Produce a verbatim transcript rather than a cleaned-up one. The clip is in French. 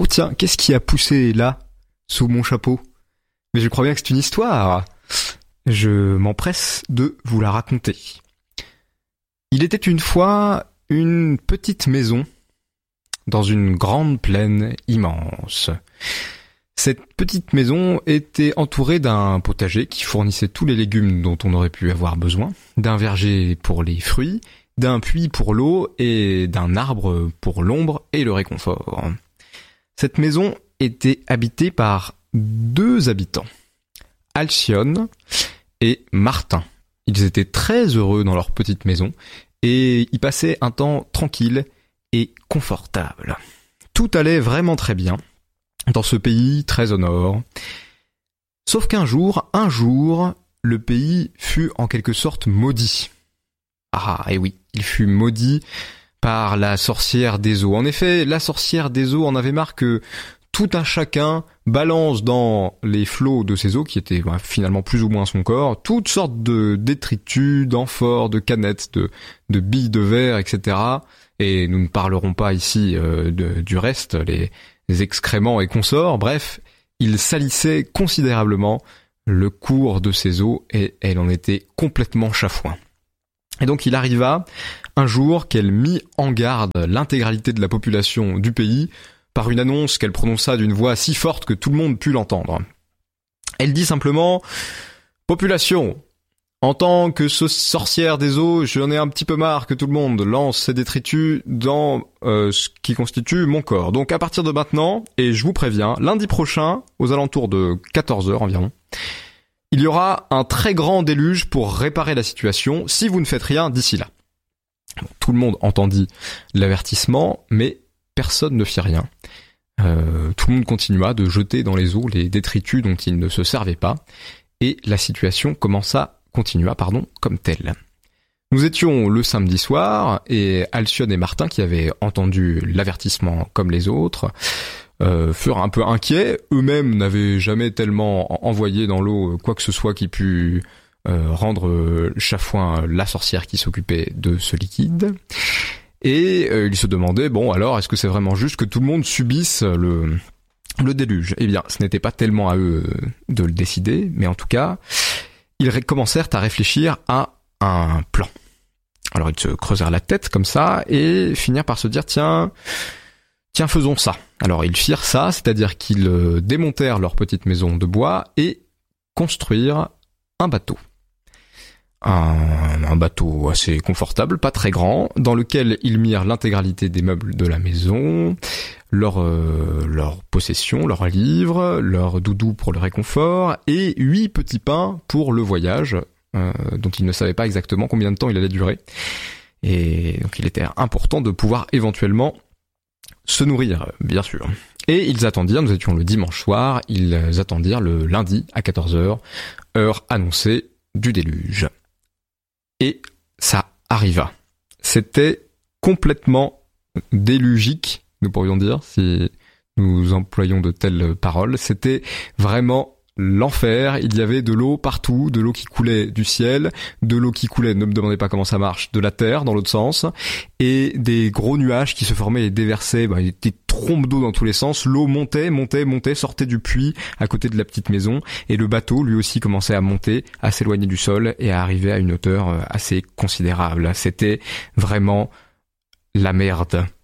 Oh tiens, qu'est-ce qui a poussé là, sous mon chapeau? Mais je crois bien que c'est une histoire. Je m'empresse de vous la raconter. Il était une fois une petite maison dans une grande plaine immense. Cette petite maison était entourée d'un potager qui fournissait tous les légumes dont on aurait pu avoir besoin, d'un verger pour les fruits, d'un puits pour l'eau et d'un arbre pour l'ombre et le réconfort. Cette maison était habitée par deux habitants, Alcyone et Martin. Ils étaient très heureux dans leur petite maison et y passaient un temps tranquille et confortable. Tout allait vraiment très bien dans ce pays très au nord. Sauf qu'un jour, un jour, le pays fut en quelque sorte maudit. Ah, et oui, il fut maudit par la sorcière des eaux. En effet, la sorcière des eaux en avait marre que tout un chacun balance dans les flots de ces eaux, qui étaient bah, finalement plus ou moins son corps, toutes sortes de détritus, d'amphores, de canettes, de, de billes de verre, et cetera. Et nous ne parlerons pas ici euh, de, du reste, les, les excréments et consorts. Bref, il salissait considérablement le cours de ces eaux et elle en était complètement chafouin. Et donc il arriva un jour qu'elle mit en garde l'intégralité de la population du pays par une annonce qu'elle prononça d'une voix si forte que tout le monde put l'entendre. Elle dit simplement « Population, en tant que sorcière des eaux, j'en ai un petit peu marre que tout le monde lance ses détritus dans euh, ce qui constitue mon corps. Donc à partir de maintenant, et je vous préviens, lundi prochain, aux alentours de quatorze heures environ, il y aura un très grand déluge pour réparer la situation si vous ne faites rien d'ici là. » Bon, tout le monde entendit l'avertissement, mais personne ne fit rien. Euh, tout le monde continua de jeter dans les eaux les détritus dont il ne se servait pas, et la situation commença, continua, pardon, comme telle. Nous étions le samedi soir, et Alcyone et Martin, qui avaient entendu l'avertissement comme les autres, euh, furent un peu inquiets. Eux-mêmes n'avaient jamais tellement envoyé dans l'eau quoi que ce soit qui pût euh, rendre euh, chafouin la sorcière qui s'occupait de ce liquide. Et euh, ils se demandaient, bon alors, est-ce que c'est vraiment juste que tout le monde subisse le, le déluge? Eh bien, ce n'était pas tellement à eux de le décider, mais en tout cas, ils commencèrent à réfléchir à un plan. Alors ils se creusèrent la tête comme ça, et finirent par se dire, tiens, tiens faisons ça. Alors ils firent ça, c'est-à-dire qu'ils démontèrent leur petite maison de bois et construirent un bateau. Un, un bateau assez confortable, pas très grand, dans lequel ils mirent l'intégralité des meubles de la maison, leurs euh, leur possessions, leurs livres, leurs doudous pour le réconfort, et huit petits pains pour le voyage, euh, dont ils ne savaient pas exactement combien de temps il allait durer. Et donc il était important de pouvoir éventuellement se nourrir, bien sûr. Et ils attendirent, nous étions le dimanche soir, ils attendirent le lundi à quatorze heures, heure annoncée du déluge. Et ça arriva. C'était complètement délugique, nous pourrions dire, si nous employons de telles paroles. C'était vraiment l'enfer. Il y avait de l'eau partout, de l'eau qui coulait du ciel, de l'eau qui coulait, ne me demandez pas comment ça marche, de la terre dans l'autre sens, et des gros nuages qui se formaient et déversaient, bah, des trompes d'eau dans tous les sens. L'eau montait, montait, montait, sortait du puits à côté de la petite maison, et le bateau lui aussi commençait à monter, à s'éloigner du sol et à arriver à une hauteur assez considérable. C'était vraiment la merde.